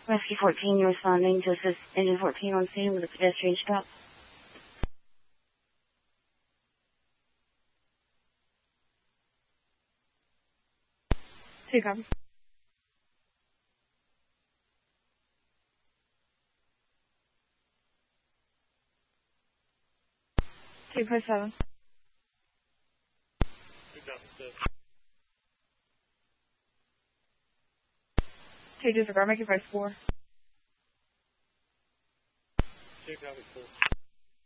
Rescue 14, you're responding to assist engine 14 on scene with a pedestrian stop. Two copy. Two push 7. Two disregard, make it press 4. Two copy 4.